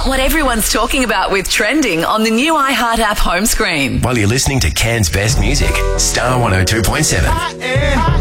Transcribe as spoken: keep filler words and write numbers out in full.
what everyone's talking about with Trending on the new iHeart app home screen. While you're listening to Cairns' best music, Star one oh two point seven.